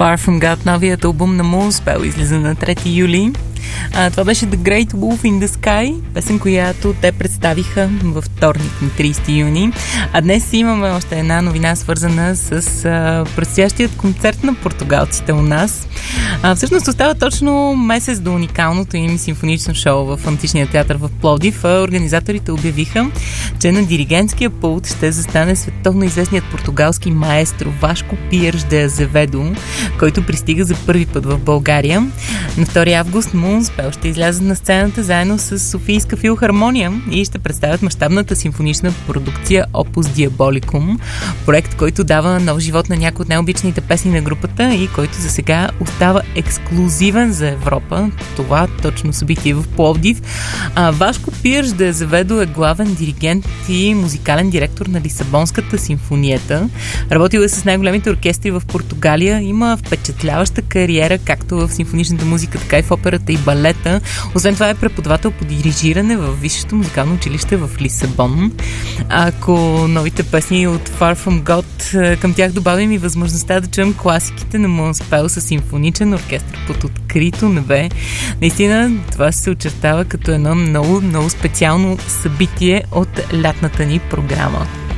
Far From God, новият албум на Moonspell, излиза на 3 юли. Това беше The Great Wolf in the Sky, песен, която те представиха във вторник на 30 юни. А днес имаме още една новина, свързана с предстоящият концерт на португалците у нас. Всъщност остава точно месец до уникалното им симфонично шоу в Античния театър в Пловдив. Организаторите обявиха, че на диригентския пулт ще застане световно известният португалски маестро Вашко Пиерс де Азеведо, който пристига за първи път в България. На 2 август Moonspell ще излязат на сцената заедно с Софийска филхармония и ще представят мащабната симфонична продукция Opus Diabolicum, проект, който дава нов живот на някои от необичните песни на групата и който за сега остава ексклюзивен за Европа. Това точно събитие в Пловдив. Вашко Пиерс де Азеведо е главен диригент и музикален директор на Лисабонската симфониета. Работил е с най-големите оркестри в Португалия. Има впечатляваща кариера както в симфоничната музика, така и в операта и балета. Освен това е преподавател по дирижиране в Висшето музикално училище в Лисабон. Ако новите песни от Far From God, към тях добавим и възможността да чуем класиките на Moonspell с симфоничен оркестър под открито небе, наистина това се очертава като едно много, много специално събитие от лятната ни програма.